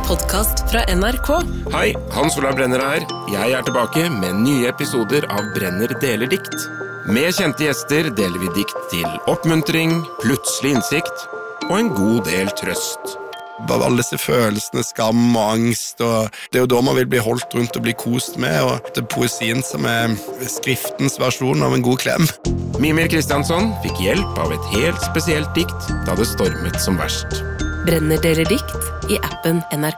podcast fra NRK. Hei, Hans Olav Brenner her. Jeg tilbake med nye episoder av Brenner deler dikt. Med kjente gjester deler vi dikt til oppmuntring, plutselig innsikt og en god del trøst. Alle disse følelsene, skam og angst, og det jo da man vil bli holdt rundt og bli kost med, og det poesien som skriftens versjon av en god klem. Mimir Kristiansson fikk hjelp av et helt spesielt dikt da det stormet som verst. Brenner deler dikt i appen NRK.